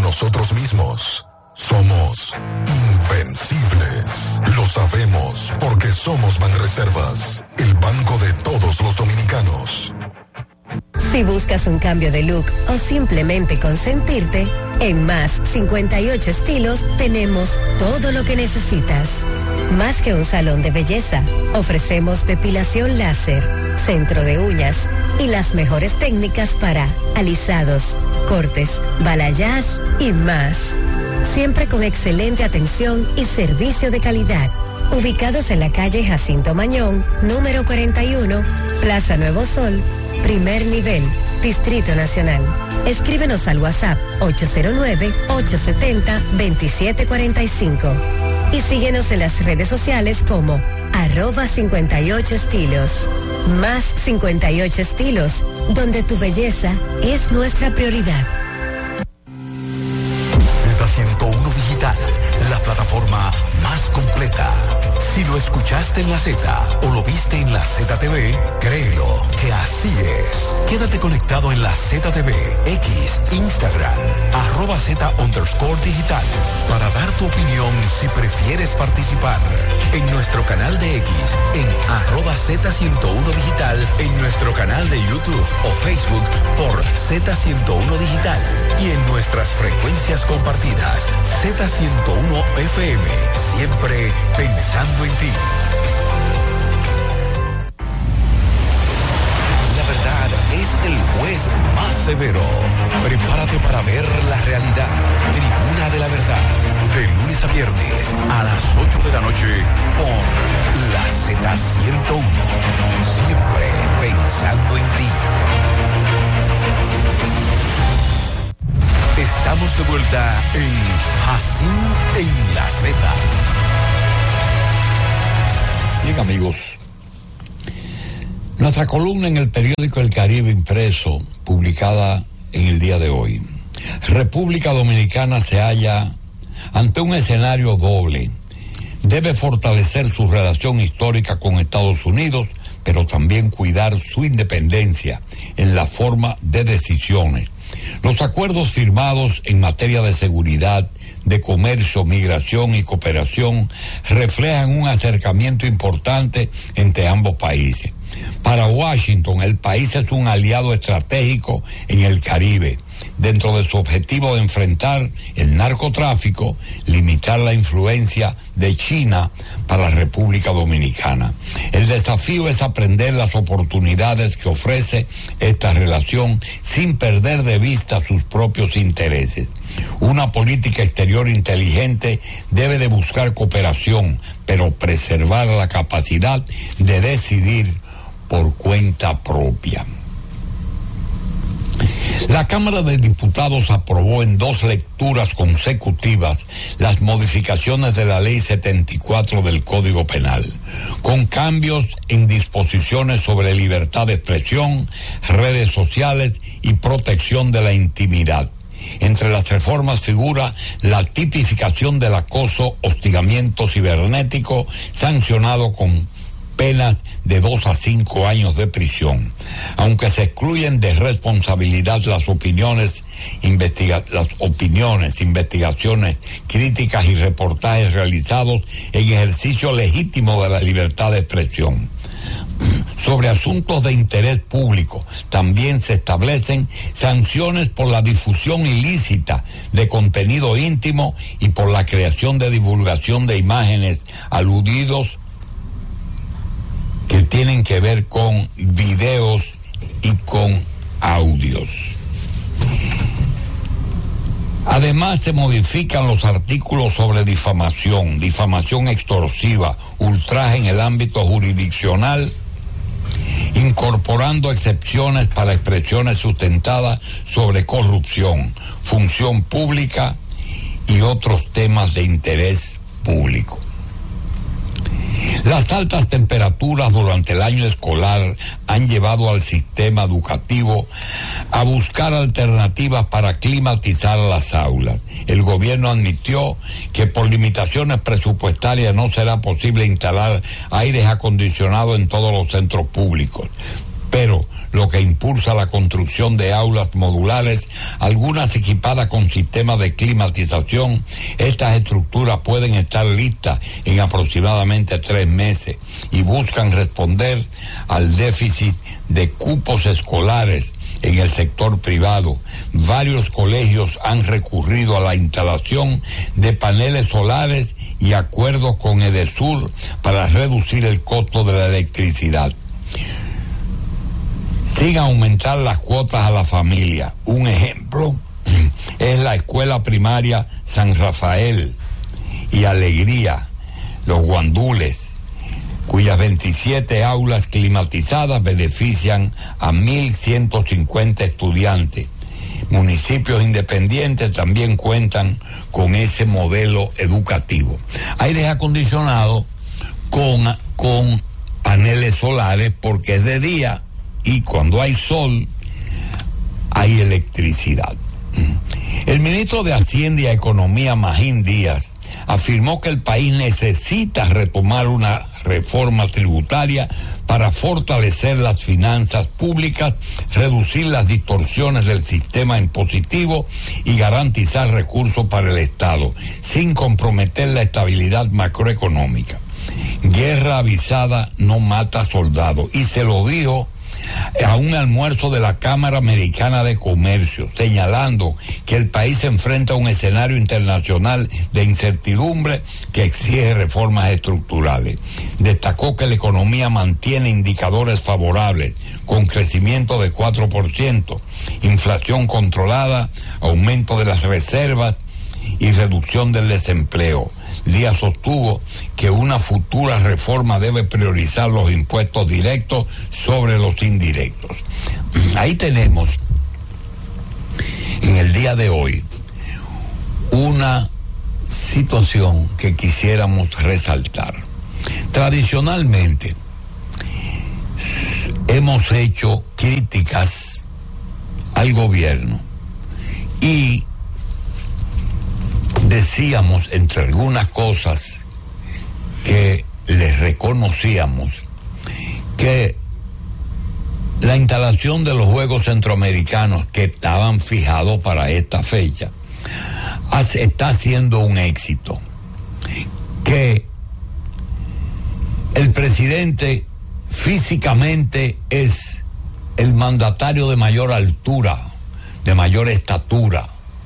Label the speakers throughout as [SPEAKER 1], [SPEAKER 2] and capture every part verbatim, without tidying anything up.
[SPEAKER 1] nosotros mismos. Somos invencibles. Lo sabemos porque somos Banreservas, el banco de todos los dominicanos.
[SPEAKER 2] Si buscas un cambio de look o simplemente consentirte, en Más cincuenta y ocho Estilos tenemos todo lo que necesitas. Más que un salón de belleza, ofrecemos depilación láser, centro de uñas y las mejores técnicas para alisados, cortes, balayage y más. Siempre con excelente atención y servicio de calidad. Ubicados en la calle Jacinto Mañón, número cuarenta y uno, Plaza Nuevo Sol, primer nivel, Distrito Nacional. Escríbenos al WhatsApp ocho cero nueve, ocho siete cero, dos siete cuatro cinco y síguenos en las redes sociales como arroba cincuenta y ocho estilos. Más cincuenta y ocho Estilos, donde tu belleza es nuestra prioridad.
[SPEAKER 3] Z ciento uno Digital, la plataforma más completa. Si lo escuchaste en la Z o lo viste en la Z T V, créelo que así es. Quédate conectado en la Z T V, X, Instagram, arroba Z underscore digital, para dar tu opinión si prefieres participar. En nuestro canal de X, en arroba Z ciento uno Digital, en nuestro canal de YouTube o Facebook por Z ciento uno Digital y en nuestras frecuencias compartidas, Z ciento uno F M, siempre pensando en ti. La verdad es el juez más severo. Prepárate para ver la realidad. Tribuna de la Verdad, de lunes a viernes a las ocho de la noche por la Z ciento uno. Siempre pensando en ti. Estamos de vuelta en Así en la Z.
[SPEAKER 4] Bien, amigos, nuestra columna en el periódico El Caribe impreso, publicada en el día de hoy. República Dominicana se halla ante un escenario doble. Debe fortalecer su relación histórica con Estados Unidos, pero también cuidar su independencia en la forma de decisiones. Los acuerdos firmados en materia de seguridad, de comercio, migración y cooperación reflejan un acercamiento importante entre ambos países. Para Washington, el país es un aliado estratégico en el Caribe, dentro de su objetivo de enfrentar el narcotráfico, limitar la influencia de China para la República Dominicana. El desafío es aprender las oportunidades que ofrece esta relación sin perder de vista sus propios intereses. Una política exterior inteligente debe de buscar cooperación, pero preservar la capacidad de decidir por cuenta propia. La Cámara de Diputados aprobó en dos lecturas consecutivas las modificaciones de la Ley setenta y cuatro del Código Penal, con cambios en disposiciones sobre libertad de expresión, redes sociales y protección de la intimidad. Entre las reformas figura la tipificación del acoso, hostigamiento cibernético, sancionado con penas de dos a cinco años de prisión, aunque se excluyen de responsabilidad las opiniones, investiga, las opiniones, investigaciones, críticas y reportajes realizados en ejercicio legítimo de la libertad de expresión. Sobre asuntos de interés público, también se establecen sanciones por la difusión ilícita de contenido íntimo y por la creación de divulgación de imágenes aludidos que tienen que ver con videos y con audios. Además, se modifican los artículos sobre difamación, difamación extorsiva, ultraje en el ámbito jurisdiccional, incorporando excepciones para expresiones sustentadas sobre corrupción, función pública y otros temas de interés público. Las altas temperaturas durante el año escolar han llevado al sistema educativo a buscar alternativas para climatizar las aulas. El gobierno admitió que por limitaciones presupuestarias no será posible instalar aires acondicionados en todos los centros públicos, pero lo que impulsa la construcción de aulas modulares, algunas equipadas con sistemas de climatización. Estas estructuras pueden estar listas en aproximadamente tres meses y buscan responder al déficit de cupos escolares en el sector privado. Varios colegios han recurrido a la instalación de paneles solares y acuerdos con Edesur para reducir el costo de la electricidad. Sin aumentar las cuotas a la familia. Un ejemplo es la escuela primaria San Rafael y Alegría, Los Guandules, cuyas veintisiete aulas climatizadas benefician a mil ciento cincuenta estudiantes. Municipios independientes también cuentan con ese modelo educativo. Aires acondicionados con, con paneles solares, porque es de día y cuando hay sol hay electricidad. El ministro de Hacienda y Economía, Magín Díaz, afirmó que el país necesita retomar una reforma tributaria para fortalecer las finanzas públicas, reducir las distorsiones del sistema impositivo y garantizar recursos para el Estado, sin comprometer la estabilidad macroeconómica. Guerra avisada no mata soldados, y se lo dijo a un almuerzo de la Cámara Americana de Comercio, señalando que el país se enfrenta a un escenario internacional de incertidumbre que exige reformas estructurales. Destacó que la economía mantiene indicadores favorables, con crecimiento de cuatro por ciento, inflación controlada, aumento de las reservas y reducción del desempleo. Díaz sostuvo que una futura reforma debe priorizar los impuestos directos sobre los indirectos. Ahí tenemos, en el día de hoy, una situación que quisiéramos resaltar. Tradicionalmente, hemos hecho críticas al gobierno y decíamos, entre algunas cosas que les reconocíamos, que la instalación de los Juegos Centroamericanos, que estaban fijados para esta fecha, está siendo un éxito, que el presidente físicamente es el mandatario de mayor altura, de mayor estatura,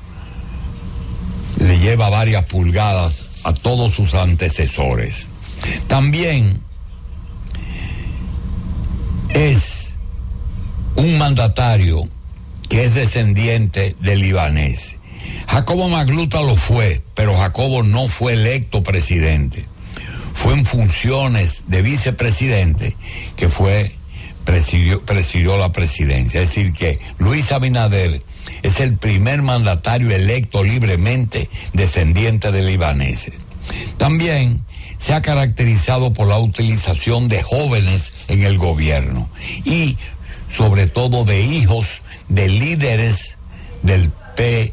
[SPEAKER 4] le lleva varias pulgadas a todos sus antecesores. También es un mandatario que es descendiente de libanés. Jacobo Magluta lo fue, pero Jacobo no fue electo presidente. Fue en funciones de vicepresidente que fue presidió, presidió la presidencia. Es decir, que Luis Abinader es el primer mandatario electo libremente descendiente de libaneses. También se ha caracterizado por la utilización de jóvenes en el gobierno y sobre todo de hijos de líderes del P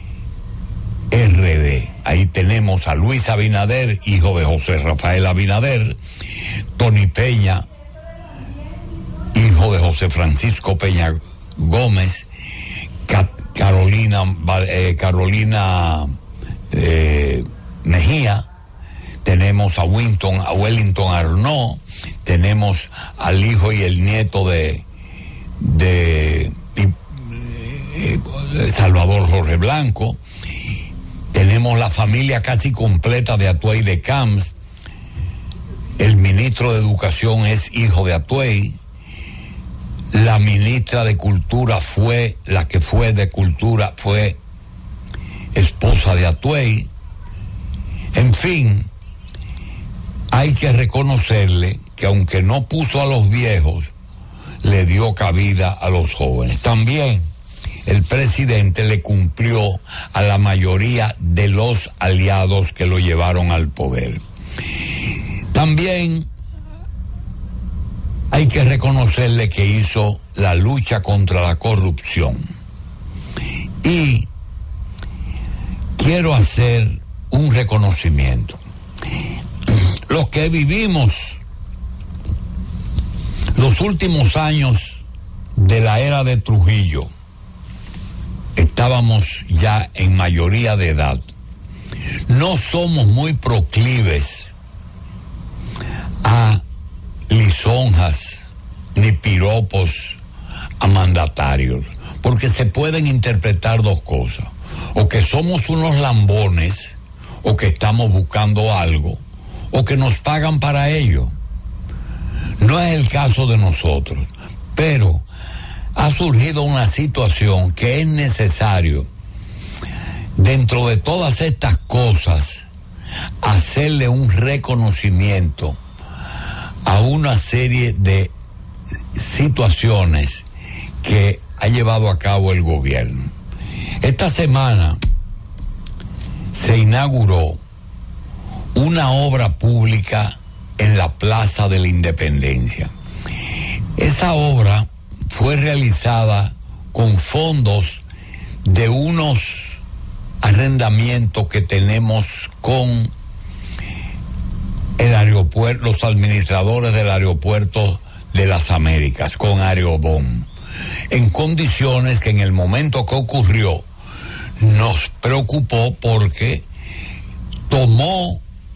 [SPEAKER 4] R D. Ahí tenemos a Luis Abinader, hijo de José Rafael Abinader, Tony Peña, hijo de José Francisco Peña Gómez, Carolina, eh, Carolina eh, Mejía, tenemos a Wellington, a Wellington Arnaud, tenemos al hijo y el nieto de, de, de, de Salvador Jorge Blanco, tenemos la familia casi completa de Atuey de Camps, el ministro de Educación es hijo de Atuey, la ministra de Cultura fue, la que fue de Cultura fue esposa de Atuey. En fin, hay que reconocerle que aunque no puso a los viejos, le dio cabida a los jóvenes. También el presidente le cumplió a la mayoría de los aliados que lo llevaron al poder. También hay que reconocerle que hizo la lucha contra la corrupción. Y quiero hacer un reconocimiento. Los que vivimos los últimos años de la era de Trujillo estábamos ya en mayoría de edad. No somos muy proclives a lisonjas ni piropos a mandatarios, porque se pueden interpretar dos cosas: o que somos unos lambones, o que estamos buscando algo, o que nos pagan para ello. No es el caso de nosotros, pero ha surgido una situación que es necesario, dentro de todas estas cosas, hacerle un reconocimiento a una serie de situaciones que ha llevado a cabo el gobierno. Esta semana se inauguró una obra pública en la Plaza de la Independencia. Esa obra fue realizada con fondos de unos arrendamientos que tenemos con el aeropuerto, los administradores del aeropuerto de las Américas, con Aerodón, en condiciones que en el momento que ocurrió nos preocupó, porque tomó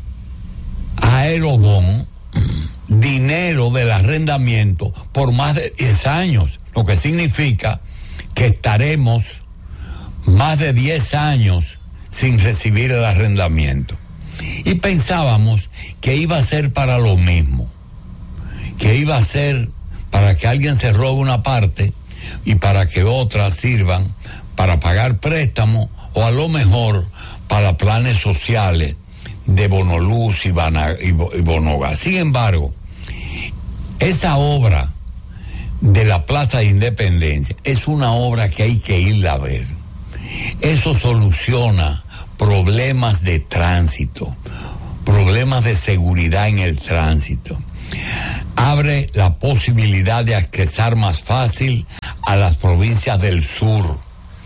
[SPEAKER 4] Aerodón dinero del arrendamiento por más de diez años, lo que significa que estaremos más de diez años sin recibir el arrendamiento. Y pensábamos que iba a ser para lo mismo, que iba a ser para que alguien se robe una parte y para que otras sirvan para pagar préstamos, o a lo mejor para planes sociales de Bonoluz y, Bana, y, y Bonogas. Sin embargo, esa obra de la Plaza de Independencia es una obra que hay que irla a ver. Eso soluciona problemas de tránsito, problemas de seguridad en el tránsito. Abre la posibilidad de accesar más fácil a las provincias del sur.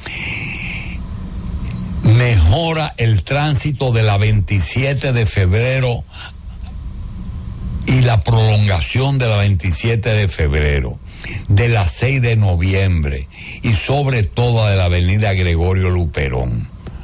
[SPEAKER 4] Mejora el tránsito de la veintisiete de febrero y la prolongación de la veintisiete de febrero, de la seis de noviembre y sobre todo de la avenida Gregorio Luperón.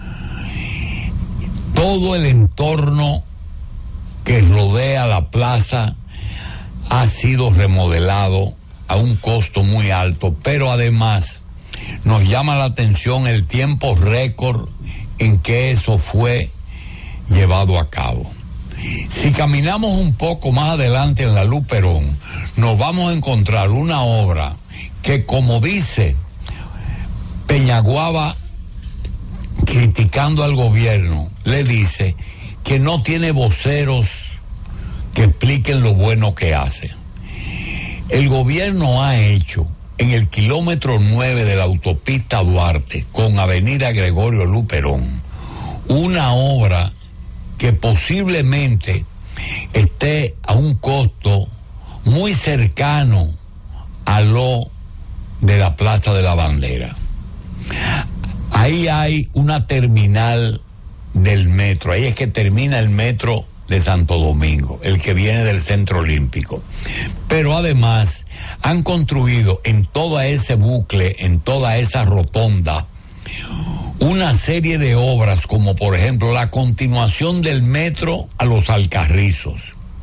[SPEAKER 4] Todo el entorno que rodea la plaza ha sido remodelado a un costo muy alto, pero además nos llama la atención el tiempo récord en que eso fue llevado a cabo. Si caminamos un poco más adelante en la Luperón, nos vamos a encontrar una obra que, como dice Peñaguaba, criticando al gobierno, le dice que no tiene voceros que expliquen lo bueno que hace. El gobierno ha hecho en el kilómetro nueve de la autopista Duarte con avenida Gregorio Luperón una obra que posiblemente esté a un costo muy cercano a lo de la Plaza de la Bandera. Ahí hay una terminal del metro, ahí es que termina el metro de Santo Domingo, el que viene del Centro Olímpico. Pero además han construido en todo ese bucle, en toda esa rotonda, una serie de obras, como por ejemplo la continuación del metro a Los Alcarrizos,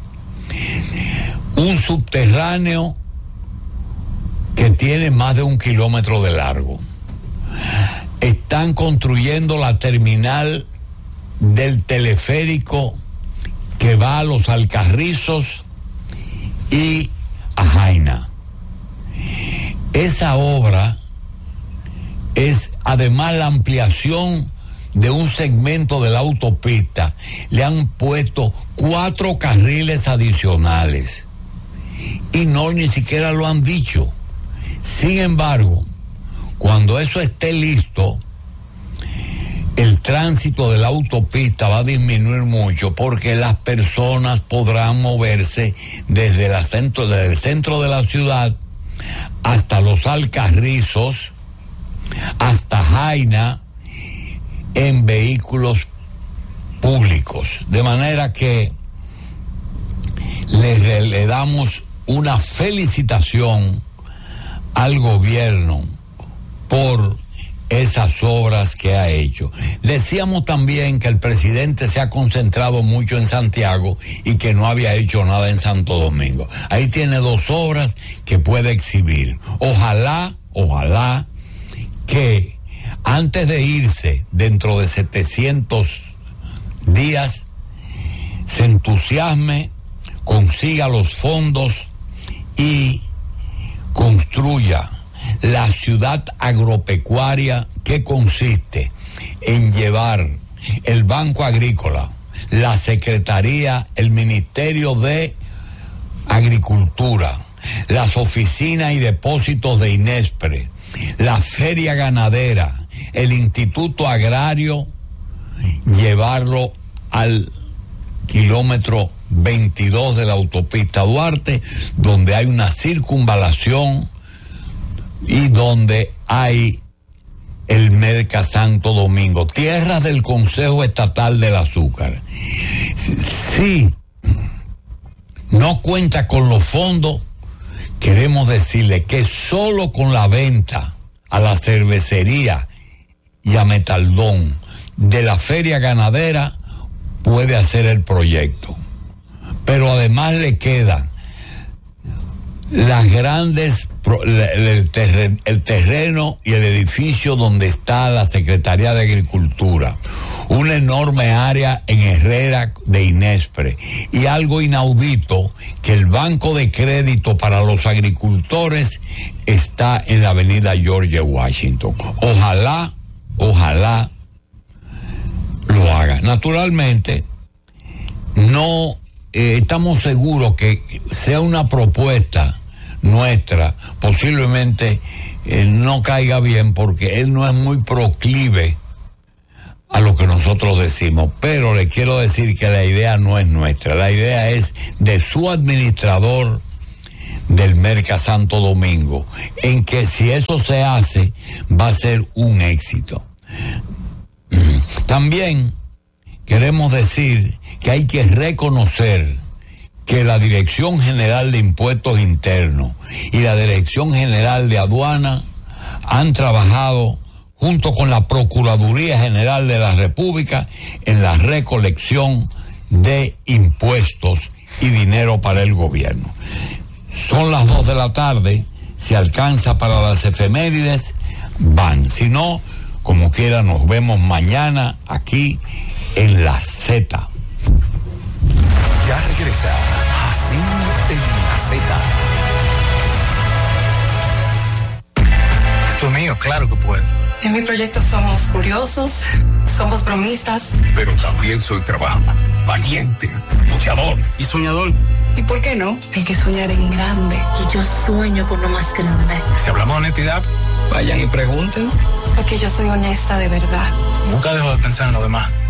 [SPEAKER 4] un subterráneo que tiene más de un kilómetro de largo. Están construyendo la terminal del teleférico que va a Los Alcarrizos y a Jaina. Esa obra es además la ampliación de un segmento de la autopista. Le han puesto cuatro carriles adicionales y no, ni siquiera lo han dicho. Sin embargo, cuando eso esté listo, el tránsito de la autopista va a disminuir mucho, porque las personas podrán moverse desde, la centro, desde el centro de la ciudad hasta Los Alcarrizos, hasta Jaina, en vehículos públicos. De manera que le, le damos una felicitación al gobierno por esas obras que ha hecho. Decíamos también que el presidente se ha concentrado mucho en Santiago y que no había hecho nada en Santo Domingo. Ahí tiene dos obras que puede exhibir. Ojalá, ojalá que antes de irse, dentro de setecientos días, se entusiasme, consiga los fondos y construya la ciudad agropecuaria, que consiste en llevar el Banco Agrícola, la Secretaría, el Ministerio de Agricultura, las oficinas y depósitos de INESPRE, la Feria Ganadera, el Instituto Agrario, llevarlo al kilómetro veintidós de la autopista Duarte, donde hay una circunvalación y donde hay el Merca Santo Domingo, tierras del Consejo Estatal del Azúcar. Si no cuenta con los fondos, queremos decirle que solo con la venta a la cervecería y a Metaldón de la Feria Ganadera puede hacer el proyecto. Pero además le quedan las grandes, el terreno, el terreno y el edificio donde está la Secretaría de Agricultura, una enorme área en Herrera de INESPRE y algo inaudito, que el Banco de Crédito para los Agricultores está en la avenida George Washington. Ojalá, ojalá lo haga. Naturalmente, no eh, estamos seguros que sea una propuesta nuestra, posiblemente eh, no caiga bien, porque él no es muy proclive a lo que nosotros decimos, pero le quiero decir que la idea no es nuestra, la idea es de su administrador del Merca Santo Domingo, en que si eso se hace va a ser un éxito. También queremos decir que hay que reconocer que la Dirección General de Impuestos Internos y la Dirección General de Aduana han trabajado junto con la Procuraduría General de la República en la recolección de impuestos y dinero para el gobierno. Son las dos de la tarde, si alcanza para las efemérides, van. Si no, como quiera, nos vemos mañana aquí en la Z.
[SPEAKER 3] Ya regresa Así en la Z.
[SPEAKER 5] Esto es mío, claro que puedo.
[SPEAKER 6] En mi proyecto somos curiosos, somos bromistas.
[SPEAKER 5] Pero también soy trabajador, valiente, luchador y soñador.
[SPEAKER 6] ¿Y por qué no? Hay que soñar en grande.
[SPEAKER 7] Y yo sueño con lo más grande.
[SPEAKER 5] Si hablamos de honestidad, vayan y pregunten.
[SPEAKER 6] Porque yo soy honesta de verdad.
[SPEAKER 5] Nunca dejo de pensar en lo demás.